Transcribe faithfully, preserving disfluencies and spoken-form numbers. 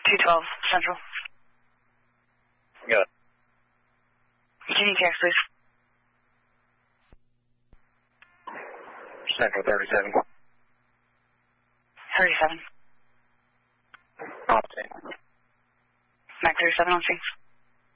two twelve Central. Got it. Can you text, please? Central thirty-seven. thirty-seven. Off scene. Mac thirty-seven on scene.